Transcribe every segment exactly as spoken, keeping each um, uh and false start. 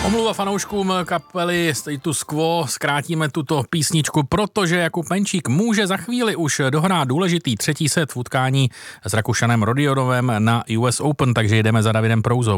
Omluva fanouškům kapely Status Quo, zkrátíme tuto písničku, protože Jakub Menčík může za chvíli už dohrát důležitý třetí set v utkání s Rakušanem Rodionovem na U S Open, takže jdeme za Davidem Prouzou.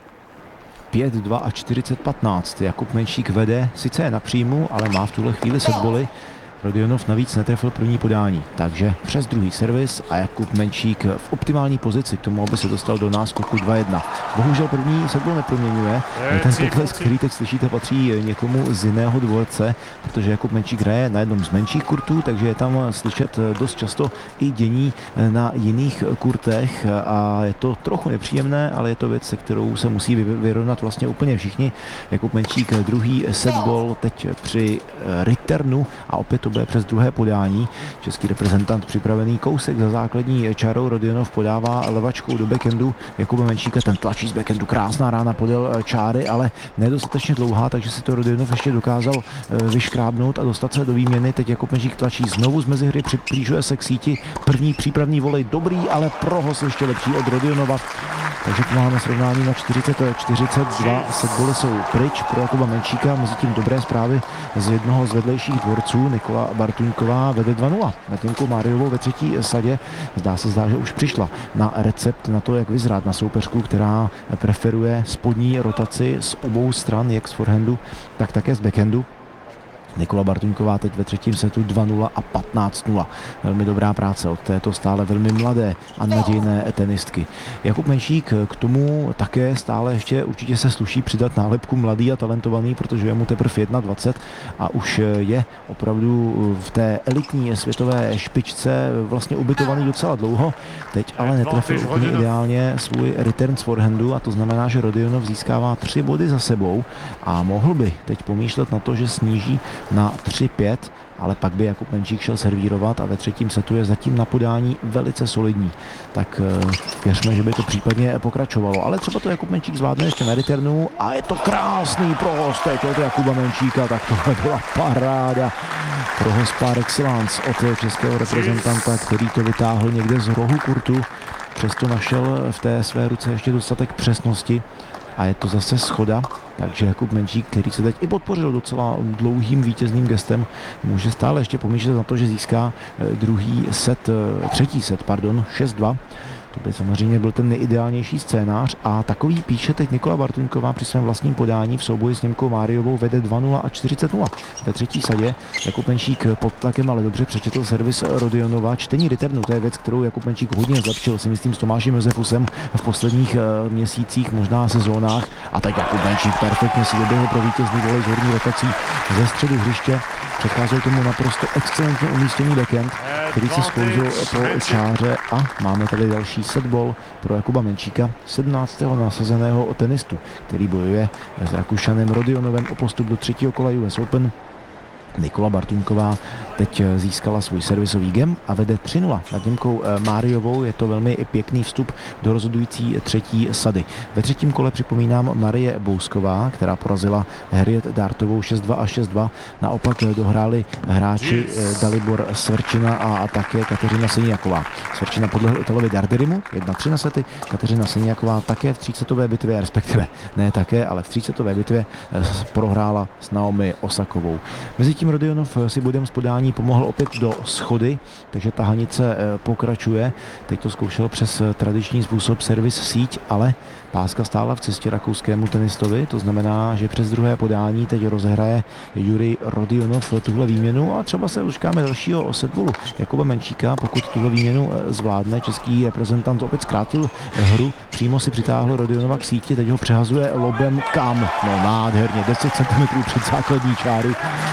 pět dva a čtyřicet patnáct. Jakub Menčík vede, sice je na příjmu, ale má v tuhle chvíli setboly. Rodionov navíc netrefil první podání, takže přes druhý servis a Jakub Menčík v optimální pozici k tomu, aby se dostal do náskoku dva jedna. Bohužel první setbol neproměňuje. Ten potlesk, který teď slyšíte, patří někomu z jiného dvorce, protože Jakub Menčík hraje na jednom z menších kurtů, takže je tam slyšet dost často i dění na jiných kurtech a je to trochu nepříjemné, ale je to věc, se kterou se musí vyrovnat vlastně úplně všichni. Jakub Menčík druhý setbol teď při returnu a opět to bude přes druhé podání. Český reprezentant připravený kousek za základní čarou. Rodionov podává levačkou do backendu Jakuba Menčíka, ten tlačí z backendu, krásná rána podél čáry, ale nedostatečně dlouhá, takže si to Rodionov ještě dokázal vyškrábnout a dostat se do výměny. Teď Jakub Menčík tlačí znovu z mezihry, přiblížuje se k síti. První přípravný volej dobrý, ale prohos ještě lepší od Rodionova. Takže tu máme srovnání na čtyřicet čtyřicet dva, setboly jsou pryč pro Jakuba Menčíka, mezi tím dobré zprávy z jednoho z vedlejších dvorců. Nikola Bartuňková vede dva nula na Timku Máriovou ve třetí sadě. Zdá se, zdá, že už přišla na recept na to, jak vyzrát na soupeřku, která preferuje spodní rotaci z obou stran, jak z forehandu, tak také z backhandu. Nikola Bartuňková teď ve třetím setu dva nula a patnáct nula. Velmi dobrá práce od této stále velmi mladé a nadějné tenistky. Jakub Menčík k tomu také stále ještě určitě se sluší přidat nálepku mladý a talentovaný, protože je mu teprve dvacet jedna a už je opravdu v té elitní světové špičce vlastně ubytovaný docela dlouho. Teď ale netrefil úplně ideálně svůj return z forehandu a to znamená, že Rodionov získává tři body za sebou a mohl by teď pomýšlet na to, že sníží na tři pět, ale pak by Jakub Menčík šel servírovat a ve třetím setu je zatím na podání velice solidní. Tak věřme, že by to případně pokračovalo. Ale třeba to Jakub Menčík zvládne ještě na returnu a je to krásný prohost teď od Jakuba Menčíka, tak tohle byla paráda. Prohost par excellence od českého reprezentanta, který to vytáhl někde z rohu kurtu. Přesto našel v té své ruce ještě dostatek přesnosti. A je to zase schoda, takže Jakub Menčík, který se teď i podpořil docela dlouhým vítězným gestem, může stále ještě pomýšlet na to, že získá druhý set, třetí set, pardon, šest dva. To by samozřejmě byl ten nejideálnější scénář a takový píše teď Nikola Bartuňková při svém vlastním podání v souboji s Němkou Máriovou, vede dva nula a čtyřicet nula. Ve třetí sadě Jakub Menčík pod tlakem, ale dobře přečetl servis Rodionova. Čtení returnu, to je věc, kterou Jakub Menčík hodně zlepšil, si myslím, s Tomášem Josefusem v posledních uh, měsících, možná sezónách. A tak Jakub Menčík perfektně si doběhl pro vítězný volej z horní rotací ze středu hřiště. Předcházel tomu naprosto excelentně umístěný backhand, který se sklouzl po čáře a máme tady další setball pro Jakuba Menčíka, sedmnáctého nasazeného tenistu, který bojuje s Rakušanem Rodionovem o postup do třetího kola U S Open. Nikola Bartuňková teď získala svůj servisový gem a vede tři nula nad Němkou Máriovou. Je to velmi pěkný vstup do rozhodující třetí sady. Ve třetím kole připomínám Marie Bousková, která porazila Harriet Dartovou šest dva a šest dva. Naopak dohráli hráči Dalibor Svrčina a také Kateřina Seniaková. Svrčina podlehl Itelovi Darderimu jedna tři na sety. Kateřina Seniaková také v třísetové bitvě, respektive ne také, ale v třísetové bitvě prohrála s Naomi Osakovou. Mezitím Rodionov si bodem z podání pomohl opět do schody, takže tahanice pokračuje. Teď to zkoušel přes tradiční způsob servis síť, ale páska stála v cestě rakouskému tenistovi, to znamená, že přes druhé podání teď rozehraje Jurij Rodionov tuhle výměnu a třeba se dočkáme dalšího setballu Jakuba Menčíka, pokud tuhle výměnu zvládne. Český reprezentant opět zkrátil hru, přímo si přitáhl Rodionova k síti, teď ho přehazuje lobem kam? No nádherně, deset centimetrů před základní čáry.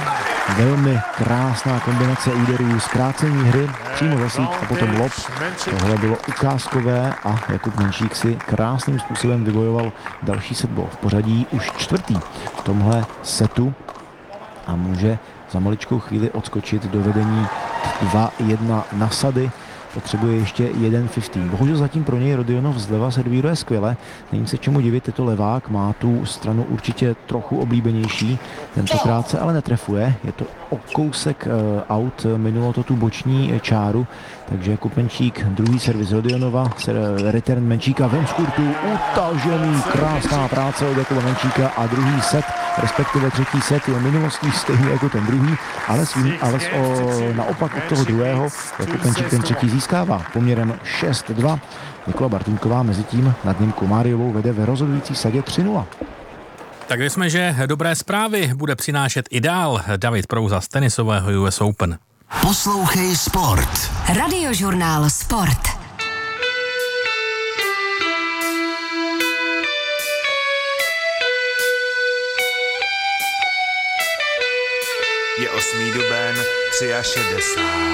Velmi krásná kombinace úderů, zkrácení hry, přímo za síť a potom lob. Tohle bylo ukázkové a Jakub Menčík si krásným způsobem vybojoval další setball. V pořadí už čtvrtý v tomhle setu a může za maličkou chvíli odskočit do vedení dva jedna na sady. potřebuje ještě jeden padesát. Bohužel zatím pro něj Rodionov zleva servíruje skvěle, není se čemu divit, je to levák, má tu stranu určitě trochu oblíbenější, tentokrát se ale netrefuje, je to o kousek uh, out, minulo to tu boční čáru, takže Jakub Menčík, druhý servis Rodionova, return Menčíka ven z kurtu, utažený, krásná práce od Jakuba Menčíka a druhý set, respektive třetí set je minulostí stejný jako ten druhý, ale, svým, ale o, naopak od toho druhého Jakub Menčík ten třetí získává poměrem šest dva. Nikola Bartůňková mezi tím nad ním Komáriovou vede ve rozhodující sadě tři nula. Tak jsme, že dobré zprávy bude přinášet i dál David Prouza z tenisového U S Open. Poslouchej Sport. Radiožurnál Sport. Je osmý duben, šedesát tři.